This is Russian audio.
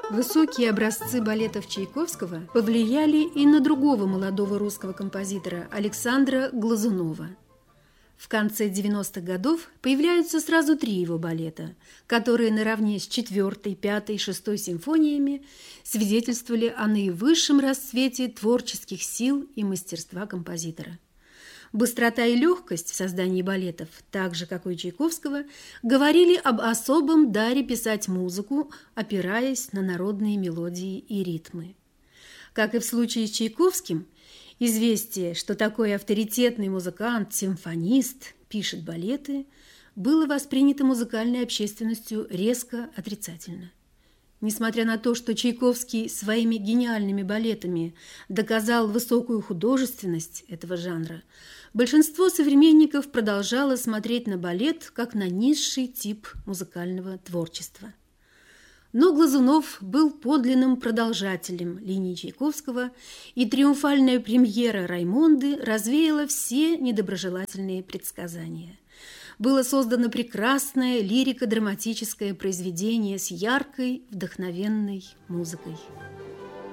Высокие образцы балетов Чайковского повлияли и на другого молодого русского композитора Александра Глазунова. В конце 90-х годов появляются сразу 3 его балета, которые наравне с 4-й, 5-й и 6-й симфониями свидетельствовали о наивысшем расцвете творческих сил и мастерства композитора. Быстрота и легкость в создании балетов, так же, как и у Чайковского, говорили об особом даре писать музыку, опираясь на народные мелодии и ритмы. Как и в случае с Чайковским, известие, что такой авторитетный музыкант, симфонист, пишет балеты, было воспринято музыкальной общественностью резко отрицательно. Несмотря на то, что Чайковский своими гениальными балетами доказал высокую художественность этого жанра, большинство современников продолжало смотреть на балет как на низший тип музыкального творчества. Но Глазунов был подлинным продолжателем линии Чайковского, и триумфальная премьера «Раймонды» развеяла все недоброжелательные предсказания. Было создано прекрасное лирико-драматическое произведение с яркой, вдохновенной музыкой.